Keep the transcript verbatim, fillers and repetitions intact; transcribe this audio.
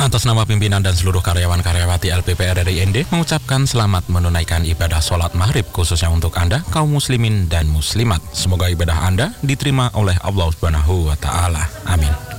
Atas nama pimpinan dan seluruh karyawan-karyawati L P P R R I N D mengucapkan selamat menunaikan ibadah sholat maghrib khususnya untuk Anda, kaum muslimin dan muslimat. Semoga ibadah Anda diterima oleh Allah Subhanahu wa Ta'ala. Amin.